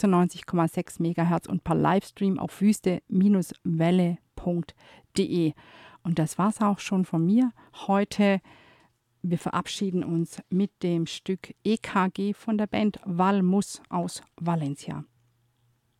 96,6 MHz und per Livestream auf wüste-welle.de. Und das war's auch schon von mir heute. Wir verabschieden uns mit dem Stück EKG von der Band Valmus aus Valencia.